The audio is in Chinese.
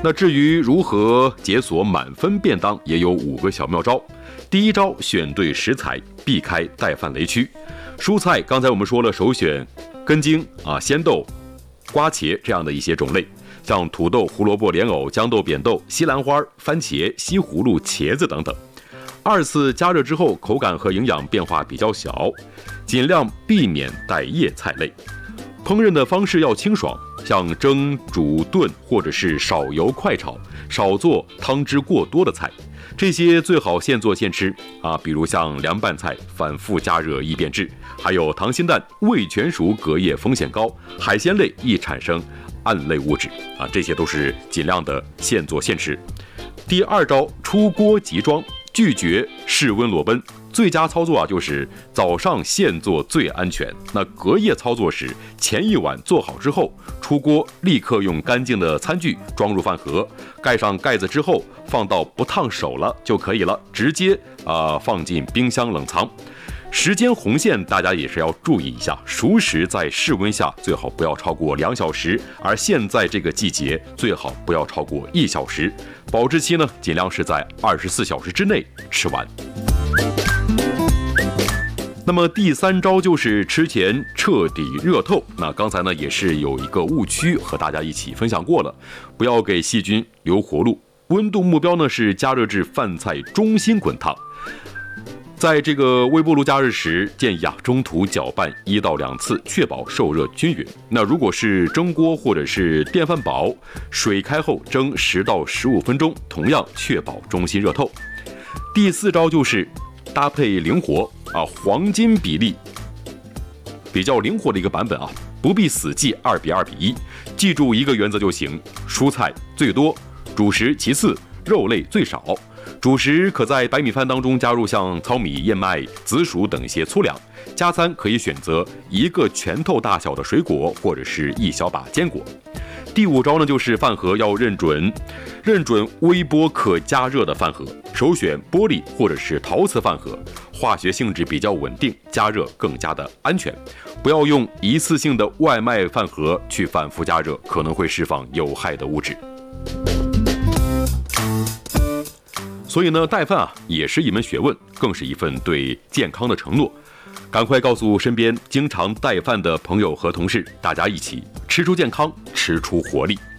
那至于如何解锁满分便当，也有5个小妙招。第一招，选对食材，避开带饭雷区。蔬菜刚才我们说了，首选根茎鲜豆、瓜茄这样的一些种类，像土豆、胡萝卜、莲藕、豇豆、扁豆、西兰花、番茄、西葫芦、茄子等等。2次加热之后，口感和营养变化比较小，尽量避免带叶菜类。烹饪的方式要清爽，像蒸、煮、炖或者是少油快炒，少做汤汁过多的菜。这些最好现做现吃比如像凉拌菜，反复加热易变质，还有溏心蛋未全熟隔夜风险高，海鲜类易产生胺类物质这些都是尽量的现做现吃。第2招，出锅即装，拒绝室温裸奔。最佳操作就是早上现做最安全。那隔夜操作时，前一晚做好之后，出锅立刻用干净的餐具装入饭盒，盖上盖子之后，放到不烫手了就可以了，直接放进冰箱冷藏。时间红线大家也是要注意一下，熟食在室温下最好不要超过2小时，而现在这个季节最好不要超过1小时。保质期呢，尽量是在24小时之内吃完。那么第3招就是吃前彻底热透。那刚才呢也是有一个误区和大家一起分享过了，不要给细菌留活路。温度目标呢是加热至饭菜中心滚烫。在这个微波炉加热时，建议中途搅拌1到2次，确保受热均匀。那如果是蒸锅或者是电饭煲，水开后蒸10到15分钟，同样确保中心热透。第4招就是搭配灵活黄金比例比较灵活的一个版本不必死记2比2比1，记住一个原则就行：蔬菜最多，主食其次，肉类最少。主食可在白米饭当中加入像糙米、燕麦、紫薯等一些粗粮，加餐可以选择1个拳头大小的水果，或者是1小把坚果。第5招呢，就是饭盒要认准微波可加热的饭盒，首选玻璃或者是陶瓷饭盒，化学性质比较稳定，加热更加的安全。不要用一次性的外卖饭盒去反复加热，可能会释放有害的物质。所以呢，带饭也是一门学问，更是一份对健康的承诺。赶快告诉身边经常带饭的朋友和同事，大家一起吃出健康，吃出活力。